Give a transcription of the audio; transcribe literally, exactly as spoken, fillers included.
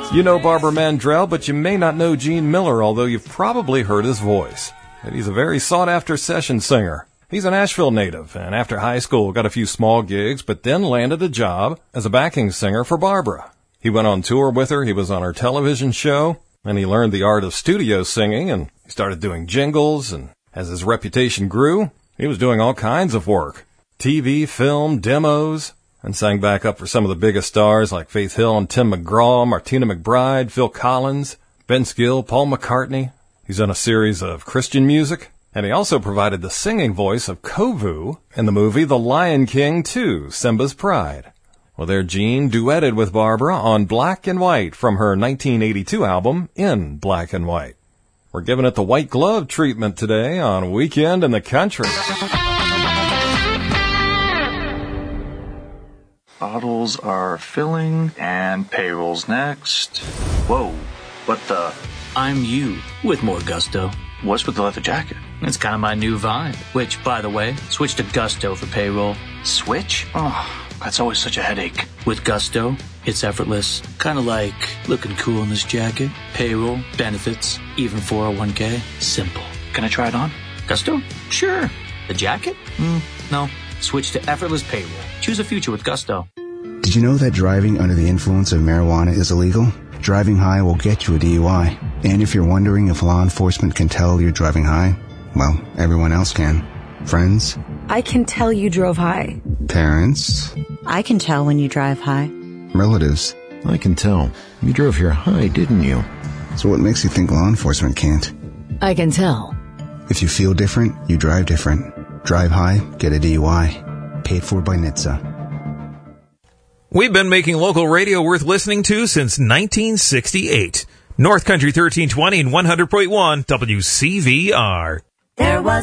You know Barbara Mandrell, but you may not know Gene Miller, although you've probably heard his voice. And he's a very sought-after session singer. He's an Asheville native, and after high school got a few small gigs, but then landed a job as a backing singer for Barbara. He went on tour with her, he was on her television show, and he learned the art of studio singing, and he started doing jingles, and as his reputation grew, he was doing all kinds of work. T V, film, demos, and sang back up for some of the biggest stars like Faith Hill and Tim McGraw, Martina McBride, Phil Collins, Vince Gill, Paul McCartney. He's done a series of Christian music, and he also provided the singing voice of Kovu in the movie The Lion King two, Simba's Pride. Well, there Gene duetted with Barbara on Black and White from her nineteen eighty-two album, In Black and White. We're giving it the white glove treatment today on Weekend in the Country. Bottles are filling, and payroll's next. Whoa, what the? I'm you, with more gusto. What's with the leather jacket? It's kind of my new vibe, which, by the way, switch to Gusto for payroll. Switch? Oh, that's always such a headache. With Gusto, it's effortless. Kind of like looking cool in this jacket, payroll, benefits, even four oh one k. Simple. Can I try it on? Gusto? Sure. The jacket? Mm, no. Switch to effortless payroll. Choose a future with Gusto. Did you know that driving under the influence of marijuana is illegal? Driving high will get you a D U I. And if you're wondering if law enforcement can tell you're driving high, well, everyone else can. Friends? I can tell you drove high. Parents? I can tell when you drive high. Relatives? I can tell. You drove here high, didn't you? So what makes you think law enforcement can't? I can tell. If you feel different, you drive different. Drive high, get a D U I. Paid for by N H T S A. We've been making local radio worth listening to since nineteen sixty-eight. North Country thirteen twenty and one hundred point one W C V R. There was